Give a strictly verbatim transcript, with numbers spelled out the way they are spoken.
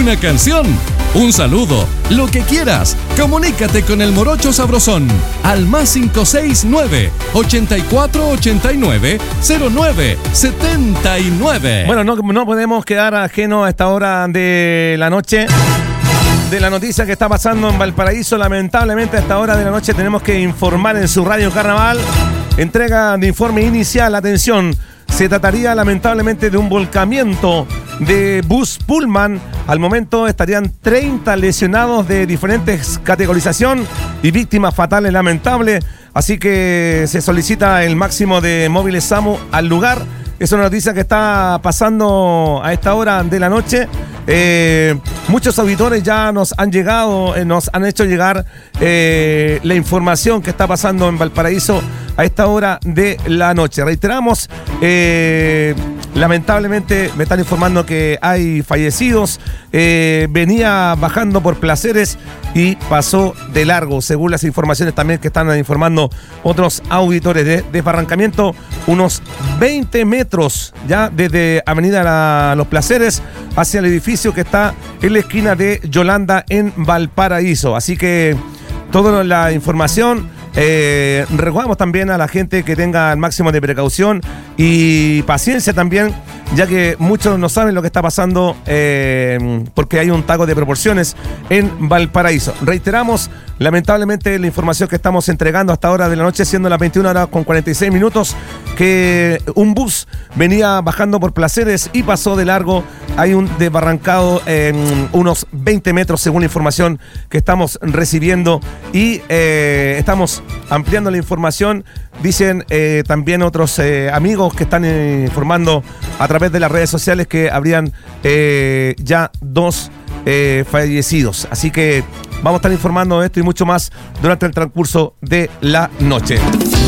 una canción, un saludo, lo que quieras. Comunícate con el Morocho Sabrosón al más cinco seis nueve, ochenta y cuatro ochenta y nueve, cero nueve setenta y nueve. Bueno, no, no podemos quedar ajenos a esta hora de la noche de la noticia que está pasando en Valparaíso. Lamentablemente a esta hora de la noche tenemos que informar en su radio Carnaval. Entrega de informe inicial. Atención, se trataría lamentablemente de un volcamiento de bus Pullman. Al momento estarían treinta lesionados de diferentes categorización y víctimas fatales lamentables. Así que se solicita el máximo de móviles SAMU al lugar. Es una noticia que está pasando a esta hora de la noche. Eh, muchos auditores ya nos han llegado, eh, nos han hecho llegar eh, la información que está pasando en Valparaíso a esta hora de la noche. Reiteramos, eh, lamentablemente me están informando que hay fallecidos. Eh, venía bajando por Placeres y pasó de largo, según las informaciones también que están informando otros auditores. De desbarrancamiento unos veinte metros ya desde Avenida La, Los Placeres hacia el edificio que está en la esquina de Yolanda en Valparaíso. Así que toda la información. Eh, recordamos también a la gente que tenga el máximo de precaución y paciencia también, ya que muchos no saben lo que está pasando eh, porque hay un taco de proporciones en Valparaíso. Reiteramos, lamentablemente, la información que estamos entregando hasta ahora de la noche, siendo las veintiuna horas con cuarenta y seis minutos, que un bus venía bajando por Placeres y pasó de largo. Hay un desbarrancado en unos veinte metros, según la información que estamos recibiendo, y eh, estamos ampliando la información. Dicen eh, también otros eh, amigos que están eh, informando a través de las redes sociales que habrían eh, ya dos eh, fallecidos. Así que vamos a estar informando de esto y mucho más durante el transcurso de la noche.